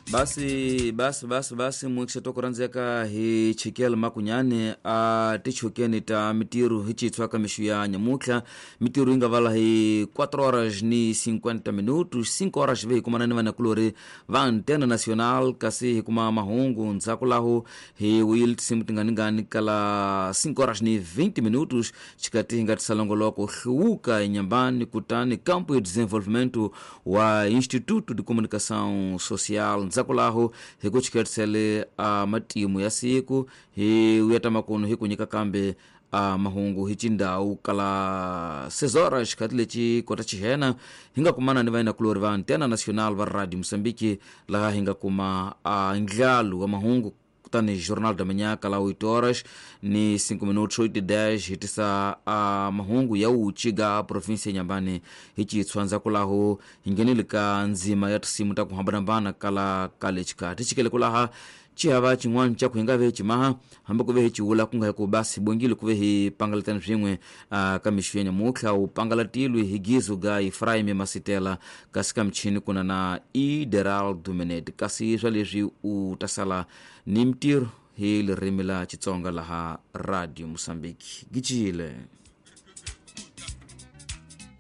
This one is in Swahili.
Basi mwikisha tokoranzeka hi chikela makunyane a tichukeni ta mitiru hichi tswaka mishu ya nyamutla mitiru inga vala hi 4 horas ni 50 minutos 5 horas vehi kuma nani vana kulore va antena nacional kasi hi kuma mahungu nzakulahu hi wil simtinganingani kala 5 horas ni 20 minutos chikati hinga tisalongoloko huuka inyambani kutani campo de desenvolvimento wa Instituto de Comunicação Social nzakulahu hiku chiketsele matimu ya siku hi uyata makono hiku nyika kambe mahungu hichindau kala 6 horas chikatilechi kota chihena hinga kumana ni vaina kulori va antena nacional va radio Moçambique laha hinga kuma nglalu wa mahungu kutani jornal da manhã kala 8 horas ni 5 minutos 8:10 hitisa mahungu ya uchiga província nyambani hichi tswanza kulahu hingenilika nzima ya tisimu ta kuhambanambana kala kalechika tichikele kulaha chihava chingwani cha kuhinga vechi maha hamba kuve hichi ula kunga hiku basi bwengili kuve hi pangalatani vimwe kamishu yenya mukha upangalatilwi higizu ga Ifraime Masitela kasika mchini kuna na Ideral Dumenet kasi zwalezi utasala ni mtiru hili rimila chitsonga laha radio Moçambique gichile